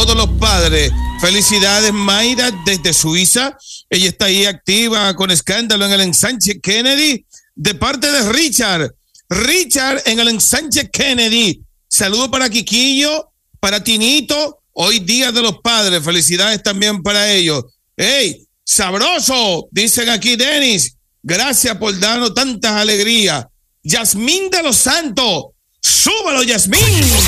todos los padres. Felicidades, Mayra, desde Suiza. Ella está ahí activa con escándalo en el ensanche Kennedy, de parte de Richard. Richard en el ensanche Kennedy. Saludo para Quiquillo, para Tinito. Hoy Día de los Padres. Felicidades también para ellos. ¡Ey! ¡Sabroso! Dicen aquí, Denis. Gracias por darnos tantas alegrías. Yasmín de los Santos. ¡Súbalo, Yasmín!